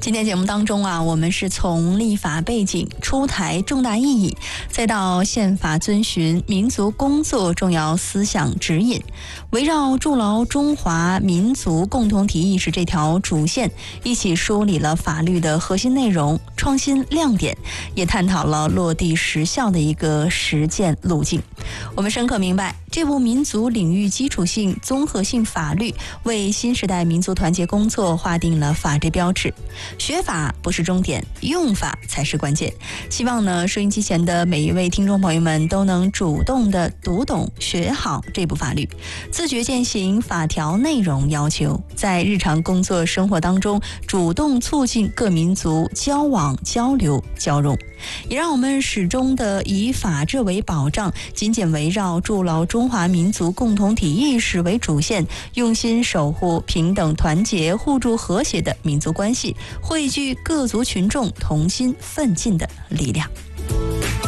今天节目当中啊，我们是从立法背景、出台重大意义，再到宪法遵循民族工作重要思想指引，围绕筑牢中华民族共同体意识这条主线，一起梳理了法律的核心内容、创新亮点，也探讨了落地实效的一个实践路径。我们深刻明白，这部民族领域基础性综合性法律为新时代民族团结工作划定了法治标志。学法不是终点，用法才是关键。希望呢，收音机前的每一位听众朋友们都能主动的读懂学好这部法律，自觉践行法条内容要求，在日常工作生活当中主动促进各民族交往交流交融，也让我们始终的以法治为保障，紧紧围绕筑牢中华民族共同体意识为主线，用心守护平等团结互助和谐的民族关系，汇聚各族群众同心奋进的力量。